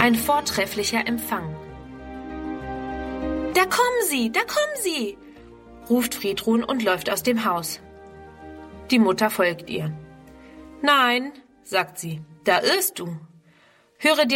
Ein vortrefflicher Empfang. »Da kommen Sie«, ruft Friedrun und läuft aus dem Haus. Die Mutter folgt ihr. »Nein«, sagt sie, »da irrst du. Höre dir